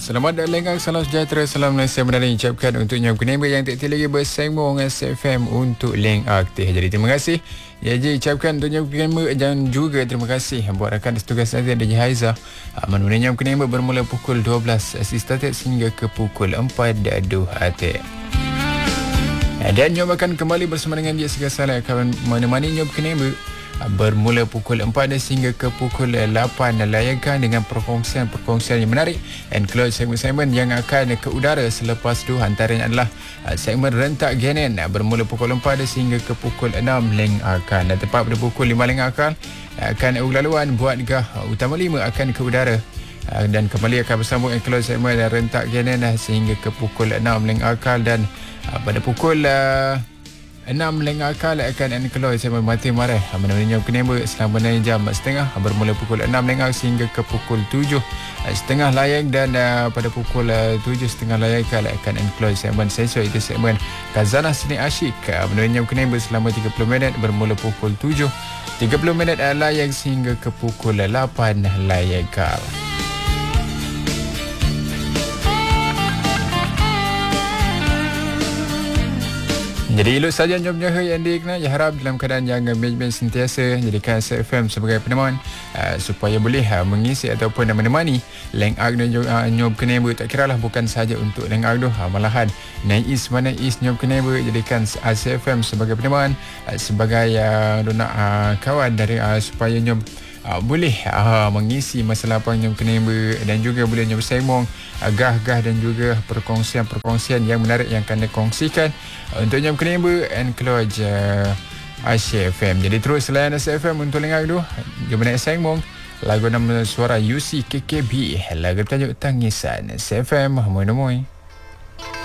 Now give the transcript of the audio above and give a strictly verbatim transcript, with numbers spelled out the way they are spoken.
Selamat dan lengkap, salam sejahtera, salam Malaysia benar diucapkan untuk Nyam Kenema yang tak lagi bersembung S F M untuk link aktif. Jadi terima kasih ya je ucapkan untuk Nyam Kenema dan juga terima kasih buat rakan tugas nanti ada Haiza. Mana Nyam Kenema bermula pukul dua belas started sehingga ke pukul empat dua hati. Dan Nyam akan kembali bersama dengan dia segasala akan menemani Nyam Kenema bermula pukul empat sehingga ke pukul lapan, layankan dengan perkongsian-perkongsian yang menarik dan close segmen-segmen yang akan ke udara selepas itu antaranya adalah segmen rentak Genen bermula pukul empat sehingga ke pukul enam leng akan dan tepat pada pukul lima leng akan akan laluan buat gah utama lima akan ke udara dan kembali akan bersambung close segmen rentak Genen sehingga ke pukul enam leng akal dan pada pukul enam leng akal akan enclose saya mati marah menemani Kenema selama jam setengah bermula pukul enam leng sehingga ke pukul tujuh setengah layang dan uh, pada pukul uh, tujuh setengah layang akan enclose segmen sensor itu segmen Kazanah Seni Asyik menemani Kenema selama tiga puluh minit bermula pukul tujuh tiga puluh minit uh, layang sehingga ke pukul lapan layang kal. Jadi elok saja Nyom Jaha yang dikenal. Ya harap dalam keadaan yang management sentiasa jadikan S F M sebagai peneman uh, supaya boleh uh, mengisi ataupun uh, menemani Leng Ag dan uh, Nyom Kenema. Tak kira lah bukan saja untuk Leng Ag tu, uh, malahan naik is mana is Nyom Kenema jadikan S F M sebagai peneman uh, sebagai uh, donak uh, kawan dari uh, supaya Nyom Uh, boleh uh, mengisi masa lapang Nyom Kenema dan juga boleh Nyom sembang uh, gah-gah dan juga perkongsian-perkongsian yang menarik yang akan dikongsikan uh, untuk Nyom Kenema and Keloj uh, Asia F M. Jadi terus layan Asia F M untuk lengah tu. Jom naik sembang lagu nama suara U C K K B, lagu tajuk Tangisan. Asia F M, moy-moy.